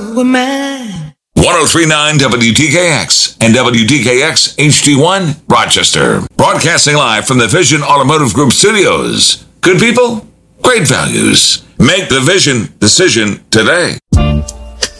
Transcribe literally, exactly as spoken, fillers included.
you were mine. ten thirty-nine W T K X and W T K X H D one, Rochester. Broadcasting live from the Vision Automotive Group studios. Good people, great values. Make the Vision decision today.